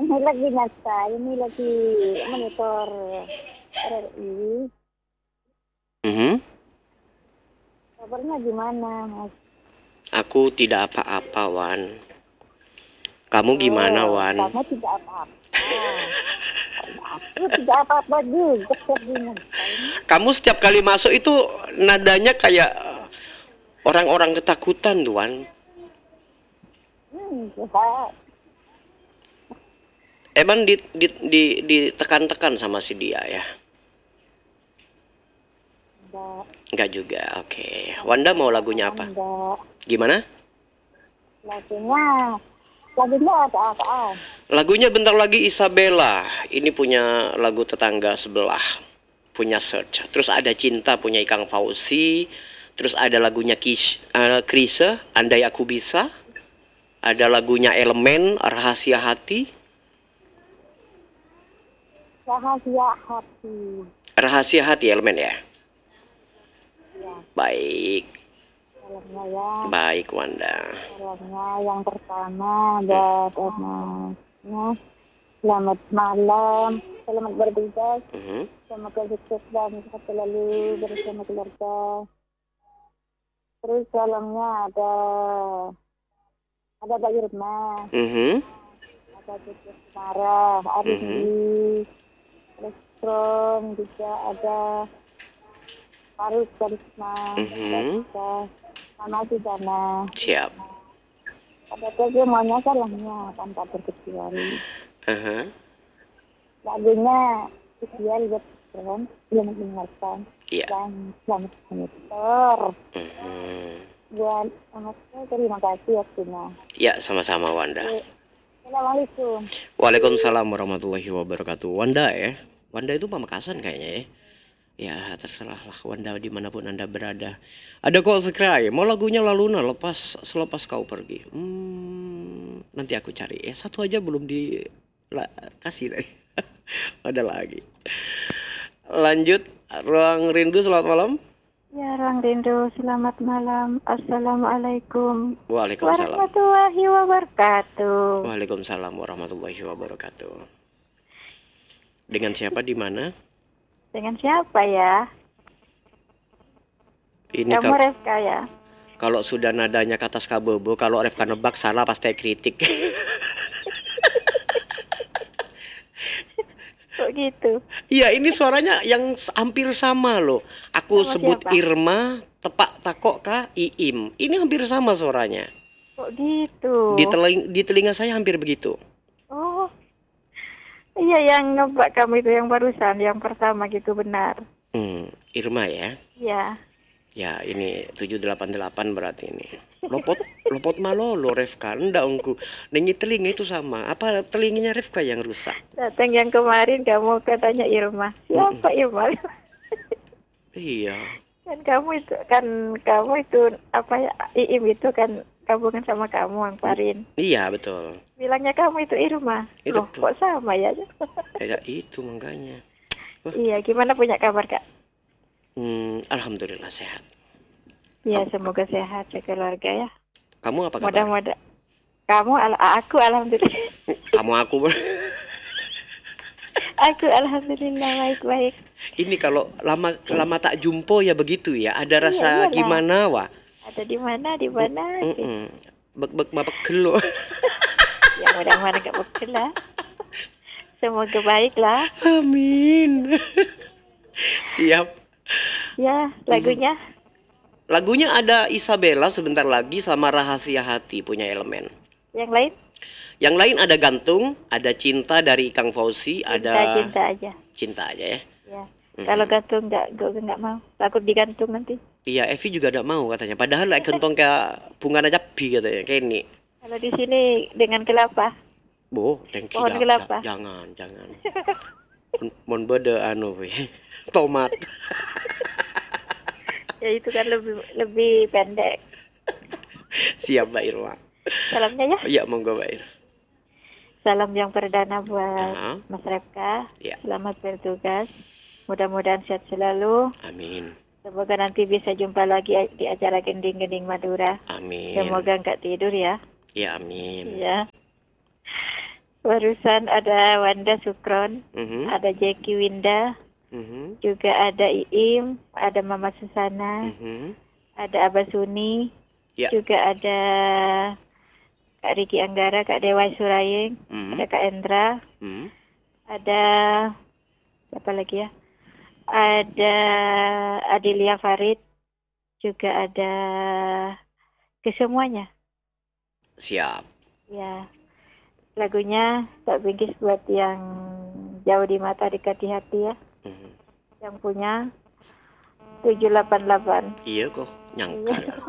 Ini lagi nyata, ini lagi monitor RRI. Mhm. Kabarnya gimana, Mas? Aku tidak apa-apa, Wan. Kamu gimana, Oh, Wan? kamu tidak apa-apa. Aku tidak apa-apa juga, saya nyata ini. Kamu setiap kali masuk itu nadanya kayak orang-orang ketakutan, Wan. Sehat. Emang ditekan-tekan sama si dia ya? Enggak, Enggak juga, oke. sama Wanda mau sama lagunya apa? enggak. Gimana? Lagunya, lagunya ada apaan? Lagunya bentar lagi Isabella. Ini punya lagu tetangga sebelah. Punya Search. Terus ada Cinta punya Ikang Fauzi. Terus ada lagunya Krise, Andai Aku Bisa. Ada lagunya Elemen, Rahasia Hati. Rahasia hati. Rahasia Hati Elemen ya. Ya, Baik, salamnya ya. baik Wanda. Salamnya yang pertama buat Mas. Selamat malam, selamat bertugas. Mhm, Semoga sukses dan sehat selalu bersama keluarga. Terus salamnya ada Mbak Irma, mhm, ada Cucu Marah, mhm, Arindi, terus Ron, juga ada Faruk Karisma, mhm. Baca, Mama Suzana. Siap. Ada semuanya salamnya tanpa terkecuali. Aha. Lagunya ideal buat kalian yang mendengarkan Iya. dan selamat monitor. Mhm. Buat anaknya terima kasih waktunya. Ya, sama-sama Wanda. Oke. Assalamualaikum. Waalaikumsalam warahmatullahi wabarakatuh. Wanda ya. Wanda itu Pamekasan kayaknya ya. Ya, terserah lah Wanda dimanapun Anda berada. Ada kok Sekrai. Mau lagunya Laluna selepas kau pergi. Nanti aku cari ya. Satu aja belum kasih tadi. Ada lagi. Lanjut. Ruang Rindu selamat malam. Ya, Ruang Rindu, selamat malam. Assalamualaikum Waalaikumsalam. warahmatullahi wabarakatuh. Waalaikumsalam warahmatullahi wabarakatuh. Dengan siapa di mana? Dengan siapa ya? Ini Kamu kalau Reska ya? kalau sudah nadanya kata Skabobo, kalau Refka nebak salah pasti kritik. Kok gitu? Iya, ini suaranya yang hampir sama loh. Aku Sama sebut siapa? Irma, tepak takok kah Iim. Ini hampir sama suaranya. Kok gitu? Di telinga saya hampir begitu. Oh, iya yang nebak kamu itu yang barusan, yang pertama gitu benar. Irma ya. Iya. Ya, ini 788 berarti ini. Lopot lopot malolo Refka. Enggak ongku. Nengi telinga itu sama. Apa telinganya Refka yang rusak? Datang yang kemarin kamu katanya Irma. Mm-mm. Siapa Irma? Iya. Kan kamu itu apa ya? Iim itu kan gabungan sama kamu Ang Parin. Iya, betul. Bilangnya kamu itu Irma. Itu Loh, betul. kok sama ya? Ya itu makanya. Wah, Iya, gimana punya kabar Kak? alhamdulillah sehat. Iya, Kamu, semoga sehat sekeluarga ya. kamu apa kabar? Mudah-mudahan aku alhamdulillah. Kamu aku Aku alhamdulillah baik-baik. ini kalau lama lama tak jumpo ya begitu ya. Ada Iya, rasa iyalah. gimana wah? Ada di mana? Di mana? Bek bek mabek gelo. Ya mudah-mudahan gak betul lah. Semoga baik lah. Amin. Siap. Ya, Mhm. lagunya Lagunya ada Isabella sebentar lagi sama Rahasia Hati punya elemen. yang lain Yang lain ada Gantung, ada Cinta dari Kang Fauzi, ada cinta-cinta aja. Cinta aja ya. Ya. Kalau gantung nggak mau. Takut digantung nanti. Iya, Evi juga tidak mau katanya. Padahal like gentong kayak bunga najabi katanya. Kayak ini. Kalau di sini dengan kelapa, Boh, thank you. pohon kelapa. Jangan, jangan. Mon bede anu we. Tomat. Ya itu kan lebih lebih pendek. Siap Mbak Irma. Salamnya ya. Ya, monggo Mbak Ir. Salam yang perdana buat Aha, Mas Repka. ya. Selamat bertugas. Mudah-mudahan sehat selalu. Amin. Semoga nanti bisa jumpa lagi di acara Gending-Gending Madura. Amin. Semoga nggak tidur ya. Ya, amin. Ya. Barusan ada Wanda Sukron, Mhm. ada Jackie Winda, Mhm. juga ada Iim, ada Mama Susana, Mhm. ada Abah Suni, Ya. juga ada Kak Riki Anggara, Kak Dewa Surayeng, ada Mhm. Kak Endra, Mhm. ada siapa lagi ya? Ada Adelia Farid, juga ada kesemuanya. Siap. Ya, lagunya Tak Bingkis buat yang jauh di mata dekat di hati ya. Mhm. Yang punya 788. Iya kok, nyangka Iya. dah.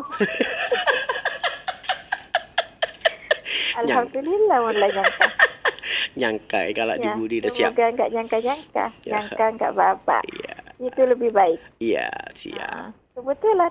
Nyang Alhamdulillah mulai nyangka. nyangka kalau di Ya, Budi udah siap. semoga nggak nyangka-nyangka. Ya. Nyangka nggak apa-apa. Iya. Itu lebih baik. Iya, siap. Nah, kebetulan.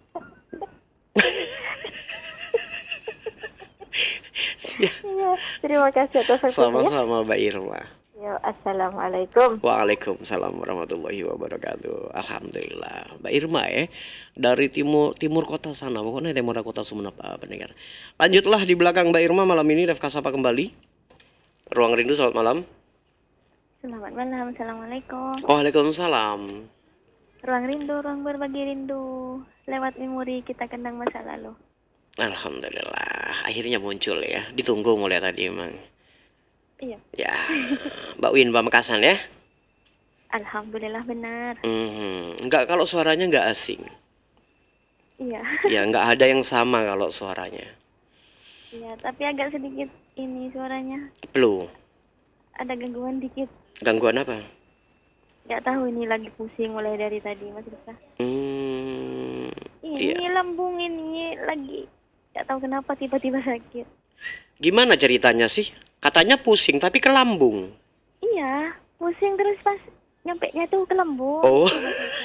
Siap. Iya, terima kasih atas waktunya. Sama-sama Mbak Irma. Ya, assalamualaikum. Waalaikumsalam warahmatullahi wabarakatuh. Alhamdulillah. Mbak Irma ya, dari timur timur kota sana, pokoknya timur kota Sumeneb pendengar. Lanjutlah di belakang Mbak Irma malam ini Refka Sapa kembali. Ruang Rindu selamat malam. Selamat malam, assalamualaikum. Waalaikumsalam. Ruang rindu, ruang berbagi rindu. Lewat memori kita kenang masa lalu. Alhamdulillah, akhirnya muncul ya. Ditunggu mulai tadi emang. Iya, Ya, Mbak Win Pamekasan ya. alhamdulillah benar. Enggak, kalau suaranya enggak asing. Iya, Ya, enggak ada yang sama kalau suaranya. iya, tapi agak sedikit ini suaranya. Belum. Ada gangguan dikit. Gangguan apa? Nggak tahu ini lagi pusing mulai dari tadi, Mas Rika. Hmm, Ini iya. lambung ini lagi. Nggak tahu kenapa tiba-tiba sakit. Gimana ceritanya sih? Katanya pusing tapi ke lambung. Iya, pusing terus pas nyampe-nya tuh ke lambung. Oh, Gitu, Mas Rika.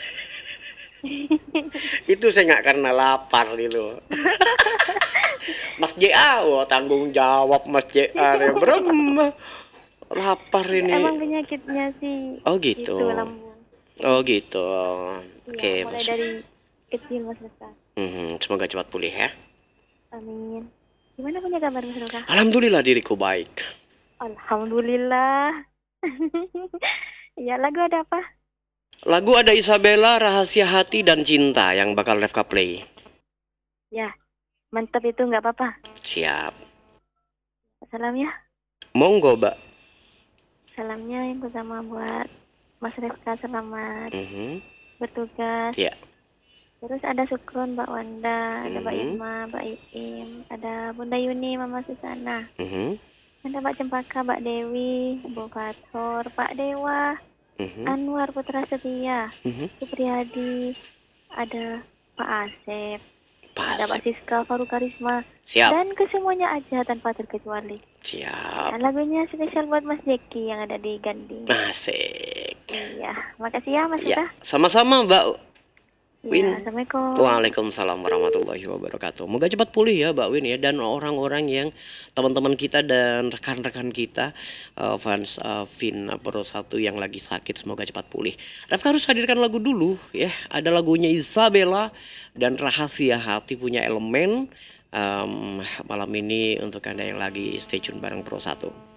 itu saya nggak karena lapar itu. Mas JA, oh, tanggung jawab Mas JA ya, Brem. Lapar Emang ini. penyakitnya sih Oh itu gitu. lambung. Oh gitu. Iya, Oke, mulai Mas. dari kecil Mas Rika. Semoga cepat pulih ya. Amin. Gimana punya kabar Mas Rika? Alhamdulillah diriku baik. Alhamdulillah. Ya, lagu ada apa? Lagu ada Isabella, Rahasia Hati dan Cinta yang bakal Refka play. Ya, mantap itu nggak apa-apa. Siap. Salam ya. Monggo, Mbak. Salamnya yang pertama buat Mas Refka, selamat Mhm. bertugas. Ya. Terus ada Sukron, Mbak Wanda, ada Mbak Mhm. Irma, Mbak Iim, ada Bunda Yuni, Mama Susana, Mhm. ada Mbak Cempaka, Mbak Dewi, Bu Fathor, Pak Dewa, Mhm. Anwar Putra Setia, Mhm. Supriyadi, ada Pak Asep, ada Pak Pasif. Siska, Faruk Karisma, Siap. dan kesemuanya aja tanpa terkecuali. Siap. Dan lagunya spesial buat Mas Jeki yang ada di Ganding. Asik. Iya, makasih ya Mas Ya, Ika. sama-sama Mbak Win. Ya, Assalamualaikum. Waalaikumsalam warahmatullahi wabarakatuh. Moga cepat pulih ya Mbak Win ya, dan orang-orang yang teman-teman kita dan rekan-rekan kita fans Vin Pro 1 yang lagi sakit, semoga cepat pulih. Refka harus hadirkan lagu dulu ya. Ada lagunya Isabella dan Rahasia Hati punya elemen malam ini untuk Anda yang lagi stay tune bareng Pro 1.